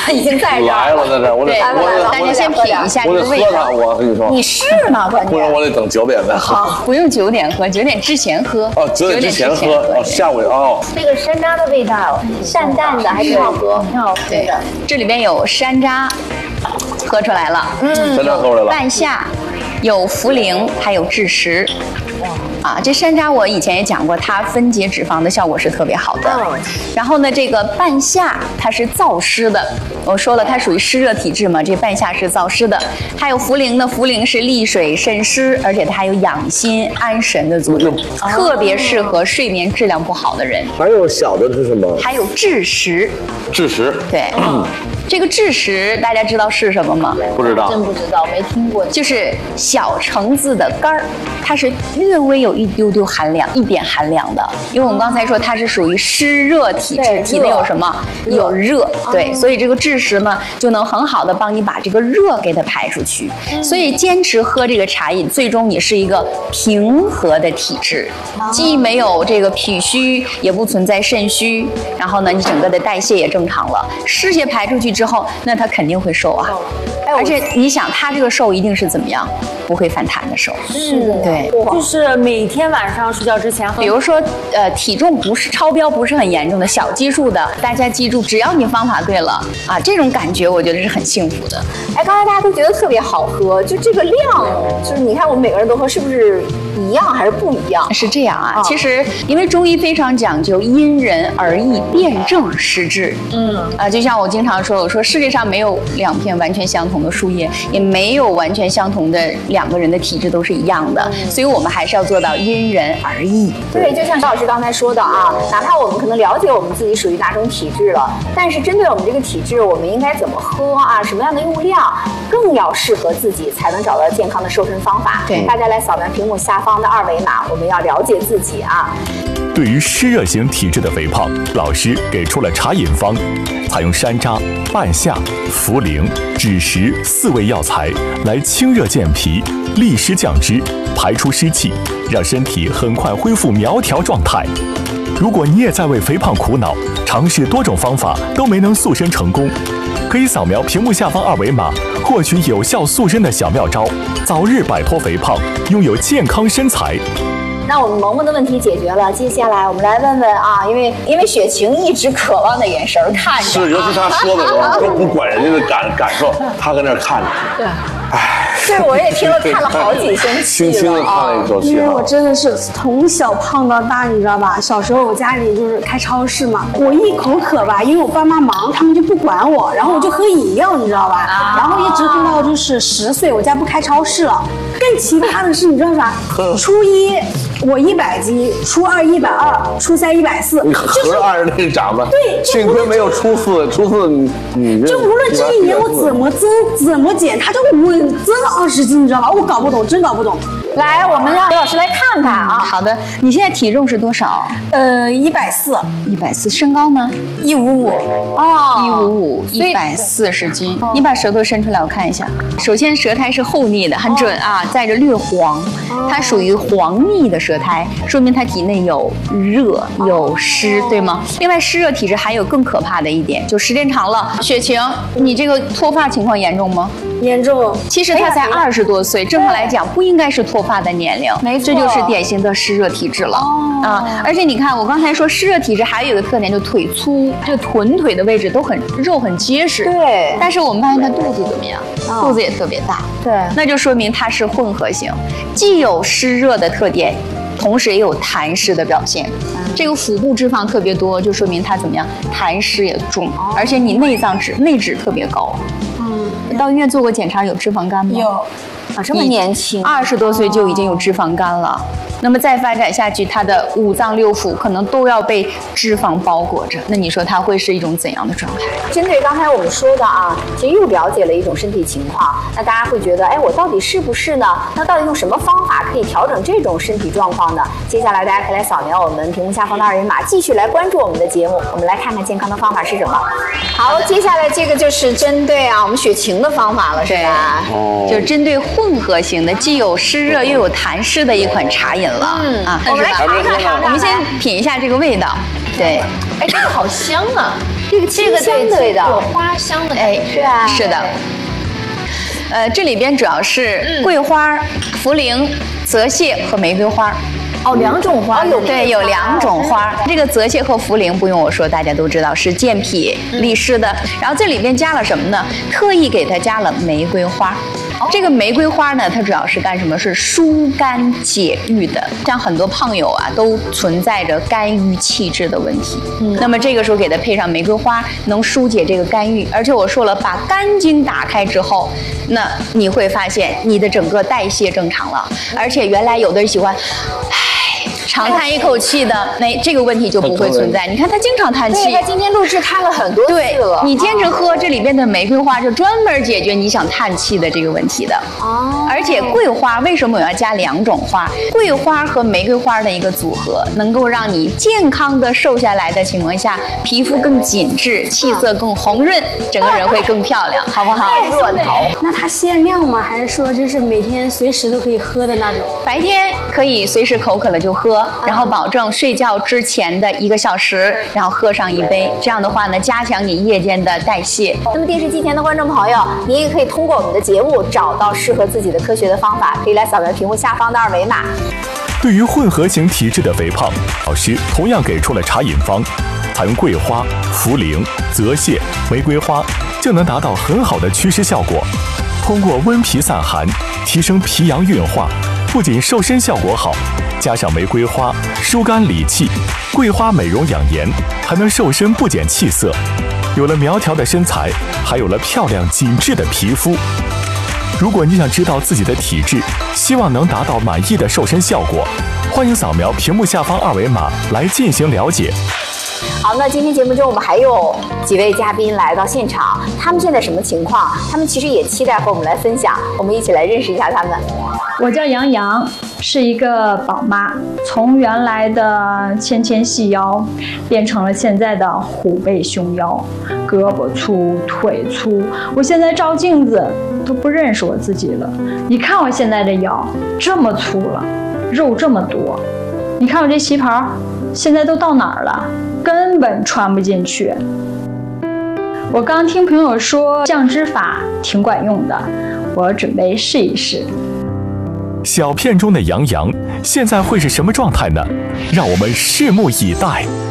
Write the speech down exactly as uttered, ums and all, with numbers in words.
已经在这来了，在这，我得我大家先品一下这个味道。 我跟你说， 你是吗？关键不然我得等九点再喝。 好，不用九点喝，九点之前喝。 哦，九点之前喝，哦，下午哦。 这个山楂的味道，淡淡的，还挺好喝，挺好喝的。 这里边有山楂，喝出来了。 嗯，山楂喝出来了。 半夏，有茯苓，还有枳实。啊，这山楂我以前也讲过，它分解脂肪的效果是特别好的。嗯、然后呢，这个半夏它是燥湿的，我说了它属于湿热体质嘛，这半夏是燥湿的。还有茯苓呢，茯苓是利水渗湿，而且它还有养心安神的作用，嗯、特别适合睡眠质量不好的人。 还有小的是什么？ 还有枳实。 枳实。 对。嗯这个枳实大家知道是什么吗？ 不知道， 真不知道，没听过。 就是小橙子的干儿，它是略微有一丢丢寒凉，一点寒凉的。因为我们刚才说它是属于湿热体质，体内有什么？有热，对，所以这个枳实呢就能很好的帮你把这个热给它排出去。所以坚持喝这个茶饮，最终你是一个平和的体质，既没有这个脾虚，也不存在肾虚，然后呢，你整个的代谢也正常了，湿邪排出去之后，那它肯定会瘦啊。而且你想，它这个瘦一定是怎么样？不会反弹的瘦。 是的， 对， 就是每天晚上睡觉之前喝。 比如说，呃，体重不是超标，不是很严重的小基数的，大家记住，只要你方法对了啊，这种感觉我觉得是很幸福的。 哎，刚才大家都觉得特别好喝，就这个量，就是你看我们每个人都喝，是不是一样还是不一样？ 是这样啊，哦、其实因为中医非常讲究因人而异，辨证施治。嗯啊，就像我经常说，我说世界上没有两片完全相同的树叶，也没有完全相同的两个人的体质都是一样的，嗯、所以我们还是要做到因人而异。 对，就像赵老师刚才说的啊，哪怕我们可能了解我们自己属于哪种体质了，但是针对我们这个体质，我们应该怎么喝啊？什么样的用量更要适合自己，才能找到健康的瘦身方法？对，大家来扫描屏幕下方的二维码，我们要了解自己啊。 对于湿热型体质的肥胖，老师给出了茶饮方，采用山楂、半夏、茯苓、枳实四味药材来清热健脾、利湿降脂、排出湿气，让身体很快恢复苗条状态。如果你也在为肥胖苦恼，尝试多种方法都没能塑身成功，可以扫描屏幕下方二维码，获取有效塑身的小妙招，早日摆脱肥胖，拥有健康身材。 那我们萌萌的问题解决了，接下来我们来问问啊，因为因为雪晴一直渴望的眼神看着， 是，尤其他说的时候都不管人家的感感受，他跟那儿看着， 对，哎，这我也听了看了好几声气了， 轻轻的看了一口气。 因为我真的是从小胖到大，你知道吧？小时候我家里就是开超市嘛，我一口渴吧，因为我爸妈忙，他们就不管我，然后我就喝饮料，你知道吧？然后一直喝到就是十岁，我家不开超市了。更奇葩的是，你知道啥？初一我一百斤，初二一百二，初三一百四， 你合着按着那个长吧。 对， 幸亏没有初四，初四你你就无论这一年我怎么增怎么减，它就稳增二十斤，你知道吧？我搞不懂，真搞不懂。 来，我们让刘老师来看看啊。 好的，你现在体重是多少？ 呃，一百四， 一百四。身高呢？ 一五五。 哦，一五五，一百四十斤。你把舌头伸出来，我看一下。首先，舌苔是厚腻的，很准啊，带着略黄，它属于黄腻的舌苔，说明它体内有热有湿，对吗？另外，湿热体质还有更可怕的一点，就时间长了，雪晴，你这个脱发情况严重吗？ 严重。 其实他才二十多岁，正常来讲不应该是脱发的年龄， 没错， 这就是典型的湿热体质了。哦、啊！而且你看，我刚才说湿热体质还有一个特点，就腿粗，这个臀腿的位置都很肉很结实。 对。 但是我们发现他肚子怎么样？哦、肚子也特别大。 对。 那就说明它是混合型，既有湿热的特点，同时也有痰湿的表现。嗯、这个腹部脂肪特别多，就说明它怎么样？痰湿也重，哦、而且你内脏脂内脂特别高。嗯。到医院做过检查，有脂肪肝吗？ 有。 啊，这么年轻， 二十多岁就已经有脂肪肝了。那么再发展下去，他的五脏六腑可能都要被脂肪包裹着。那你说他会是一种怎样的状态？ 针对刚才我们说的啊，其实又了解了一种身体情况。那大家会觉得，哎，我到底是不是呢？那到底用什么方法可以调整这种身体状况呢？接下来大家可以来扫描我们屏幕下方的二维码，继续来关注我们的节目。我们来看看健康的方法是什么。好，接下来这个就是针对啊我们雪晴的方法了，是吧？ 哦，就是针对混合型的，既有湿热又有痰湿的一款茶饮了。嗯啊， 我们来尝尝尝尝， 我们先品一下这个味道。对， 哎，这个好香啊！ 这个清香的味道，有花香的，哎，是吧？ 是的。呃，这里边主要是桂花、茯苓、泽泻和玫瑰花。 哦，两种花， 有对，有两种花。这个泽泻和茯苓不用我说，大家都知道是健脾利湿的。然后这里边加了什么呢？特意给它加了玫瑰花。这个玫瑰花呢，它主要是干什么？是疏肝解郁的。像很多胖友啊，都存在着肝郁气滞的问题。嗯，那么这个时候给它配上玫瑰花，能疏解这个肝郁。而且我说了，把肝经打开之后，那你会发现你的整个代谢正常了。而且原来有的人喜欢，唉，长叹一口气的，那这个问题就不会存在。你看他经常叹气， 对，他今天录制看了很多次了。 你坚持喝这里边的玫瑰花，就专门解决你想叹气的这个问题的。哦，而且桂花为什么我要加两种花？桂花和玫瑰花的一个组合，能够让你健康的瘦下来的情况下，皮肤更紧致，气色更红润，整个人会更漂亮，好不好？ 润头。 那它限量吗？还是说就是每天随时都可以喝的那种？ 白天可以随时口渴了就喝，然后保证睡觉之前的一个小时，然后喝上一杯。这样的话呢，加强你夜间的代谢。 那么电视机前的观众朋友，您也可以通过我们的节目找到适合自己的科学的方法，可以来扫描屏幕下方的二维码。 对于混合型体质的肥胖，老师同样给出了茶饮方，采用桂花、茯苓、泽泻、玫瑰花，就能达到很好的祛湿效果。通过温脾散寒，提升脾阳运化，不仅瘦身效果好，加上玫瑰花疏肝理气，桂花美容养颜，还能瘦身不减气色。有了苗条的身材，还有了漂亮紧致的皮肤。如果你想知道自己的体质，希望能达到满意的瘦身效果，欢迎扫描屏幕下方二维码来进行了解。 好，那今天节目中我们还有几位嘉宾来到现场，他们现在什么情况？他们其实也期待和我们来分享，我们一起来认识一下他们。 我叫杨洋，是一个宝妈，从原来的纤纤细腰变成了现在的虎背熊腰，胳膊粗腿粗，我现在照镜子都不认识我自己了。你看我现在这腰这么粗了，肉这么多，你看我这旗袍现在都到哪儿了，根本穿不进去。我刚听朋友说降脂法挺管用的，我准备试一试。 小片中的杨洋现在会是什么状态呢？让我们拭目以待。